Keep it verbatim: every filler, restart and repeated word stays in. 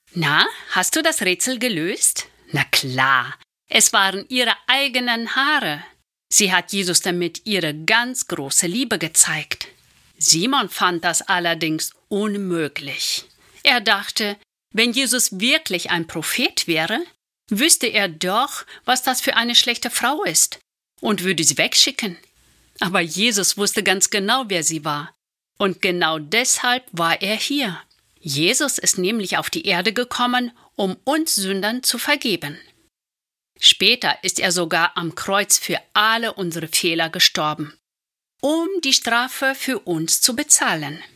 Na, hast du das Rätsel gelöst? Na klar, es waren ihre eigenen Haare. Sie hat Jesus damit ihre ganz große Liebe gezeigt. Simon fand das allerdings unmöglich. Er dachte, wenn Jesus wirklich ein Prophet wäre, wüsste er doch, was das für eine schlechte Frau ist und würde sie wegschicken. Aber Jesus wusste ganz genau, wer sie war. Und genau deshalb war er hier. Jesus ist nämlich auf die Erde gekommen, um uns Sündern zu vergeben. Später ist er sogar am Kreuz für alle unsere Fehler gestorben, um die Strafe für uns zu bezahlen.